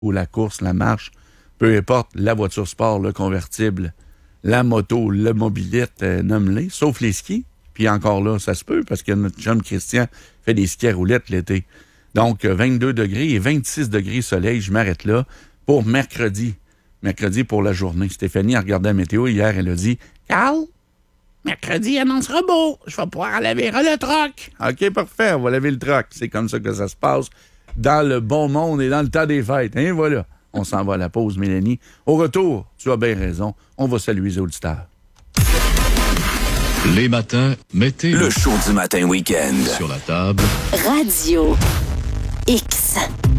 ou la course, la marche, peu importe, la voiture sport, le convertible, la moto, le mobilette, nomme-les, sauf les skis. Puis encore là, ça se peut parce que notre chum Christian fait des skis à roulettes l'été. Donc, 22 degrés et 26 degrés soleil, je m'arrête là pour mercredi. Mercredi pour la journée. Stéphanie a regardé la météo hier, elle a dit « Carl, mercredi annoncera beau. Je vais pouvoir laver le troc. » OK, parfait, on va laver le troc. C'est comme ça que ça se passe dans le bon monde et dans le temps des fêtes. Hein, voilà. On s'en va à la pause, Mélanie. Au retour, tu as bien raison, on va saluer les auditeurs. Les matins, mettez le show du matin week-end sur la table. Radio X.